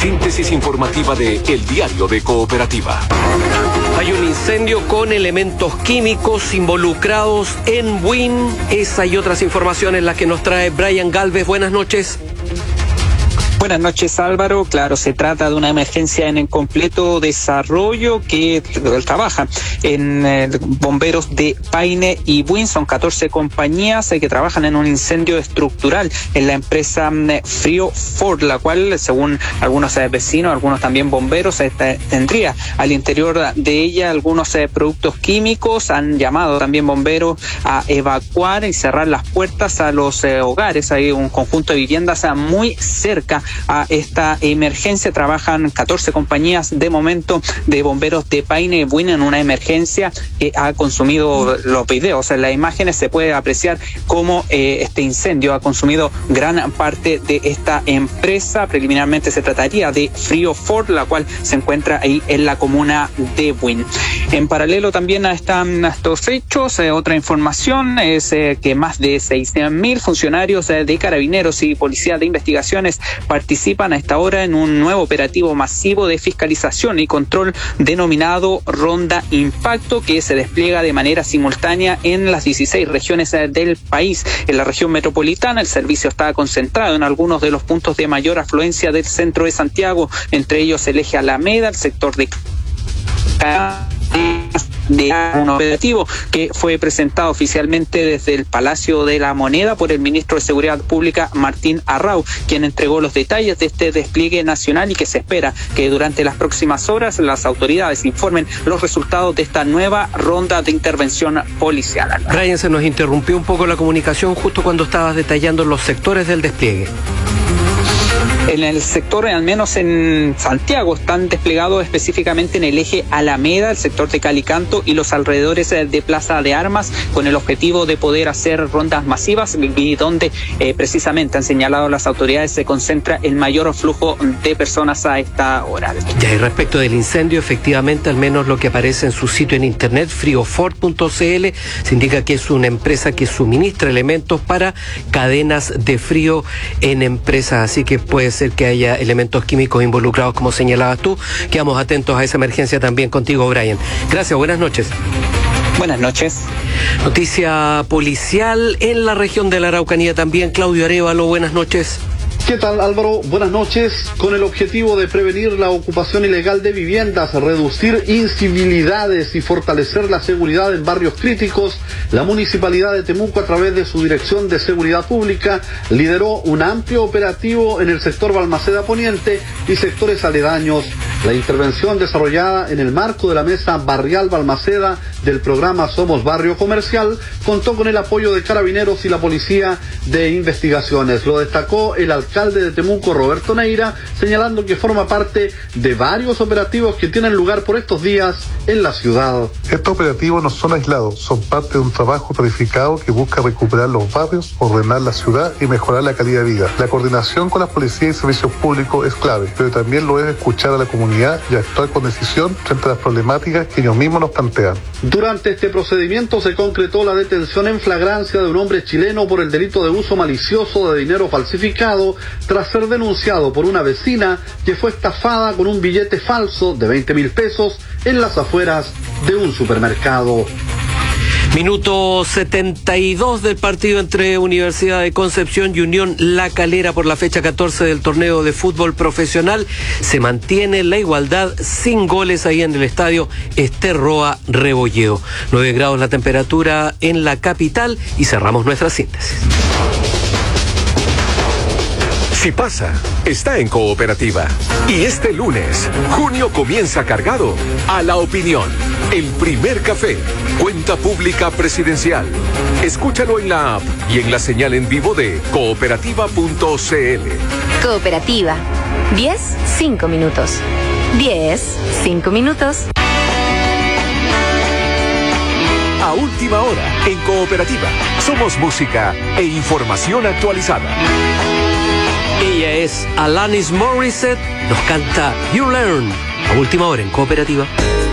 síntesis informativa de El Diario de Cooperativa. Hay un incendio con elementos químicos involucrados en Buin. Esa y otras informaciones las que nos trae Brian Galvez. Buenas noches. Buenas noches, Álvaro. Claro, se trata de una emergencia en completo desarrollo que trabaja en bomberos de Paine y Buin. Son 14 compañías que trabajan en un incendio estructural en la empresa Freeport, la cual, según algunos vecinos, algunos también bomberos, tendría al interior de ella algunos productos químicos. Han llamado también bomberos a evacuar y cerrar las puertas a los hogares. Hay un conjunto de viviendas muy cerca a esta emergencia. Trabajan 14 compañías de momento de bomberos de Paine y Buin en una emergencia que ha consumido los videos. En las imágenes se puede apreciar cómo este incendio ha consumido gran parte de esta empresa. Preliminarmente se trataría de Freeport, la cual se encuentra ahí en la comuna de Buin. En paralelo también a estos hechos, otra información es que más de 600.000 funcionarios de Carabineros y Policía de Investigaciones participan a esta hora en un nuevo operativo masivo de fiscalización y control denominado Ronda Impacto, que se despliega de manera simultánea en las 16 regiones del país. En la región metropolitana el servicio está concentrado en algunos de los puntos de mayor afluencia del centro de Santiago, entre ellos el eje Alameda, el sector de un operativo que fue presentado oficialmente desde el Palacio de la Moneda por el ministro de Seguridad Pública, Martín Arrau, quien entregó los detalles de este despliegue nacional y que se espera que durante las próximas horas las autoridades informen los resultados de esta nueva ronda de intervención policial. Brian, se nos interrumpió un poco la comunicación justo cuando estabas detallando los sectores del despliegue. En el sector, al menos en Santiago, están desplegados específicamente en el eje Alameda, el sector de Calicanto y los alrededores de Plaza de Armas, con el objetivo de poder hacer rondas masivas y donde precisamente han señalado las autoridades se concentra el mayor flujo de personas a esta hora. Ya, y respecto del incendio, efectivamente, al menos lo que aparece en su sitio en internet, freeport.cl, se indica que es una empresa que suministra elementos para cadenas de frío en empresas, así que puede ser que haya elementos químicos involucrados, como señalabas tú. Quedamos atentos a esa emergencia también contigo, Brian. Gracias, buenas noches. Buenas noches. Noticia policial en la región de la Araucanía también. Claudio Arévalo, buenas noches. ¿Qué tal, Álvaro? Buenas noches. Con el objetivo de prevenir la ocupación ilegal de viviendas, reducir incivilidades y fortalecer la seguridad en barrios críticos, la Municipalidad de Temuco, a través de su Dirección de Seguridad Pública, lideró un amplio operativo en el sector Balmaceda Poniente y sectores aledaños. La intervención, desarrollada en el marco de la Mesa Barrial Balmaceda del programa Somos Barrio Comercial, contó con el apoyo de Carabineros y la Policía de Investigaciones. Lo destacó el alcalde de Temuco, Roberto Neira, señalando que forma parte de varios operativos que tienen lugar por estos días en la ciudad. Estos operativos no son aislados, son parte de un trabajo planificado que busca recuperar los barrios, ordenar la ciudad y mejorar la calidad de vida. La coordinación con las policías y servicios públicos es clave, pero también lo es escuchar a la comunidad y actuar con decisión frente a las problemáticas que ellos mismos nos plantean. Durante este procedimiento se concretó la detención en flagrancia de un hombre chileno por el delito de uso malicioso de dinero falsificado, tras ser denunciado por una vecina que fue estafada con un billete falso de 20.000 pesos en las afueras de un supermercado. Minuto 72 del partido entre Universidad de Concepción y Unión La Calera por la fecha 14 del torneo de fútbol profesional. Se mantiene la igualdad sin goles ahí en el estadio Ester Roa Rebolledo. 9 grados la temperatura en la capital y cerramos nuestra síntesis. Si pasa, está en Cooperativa. Y este lunes, junio comienza cargado a la opinión. El primer café, cuenta pública presidencial. Escúchalo en la app y en la señal en vivo de cooperativa.cl. Cooperativa. 10, 5 minutos. 10, 5 minutos. A última hora, en Cooperativa, somos música e información actualizada. Ella es Alanis Morissette, nos canta You Learn, a última hora en Cooperativa.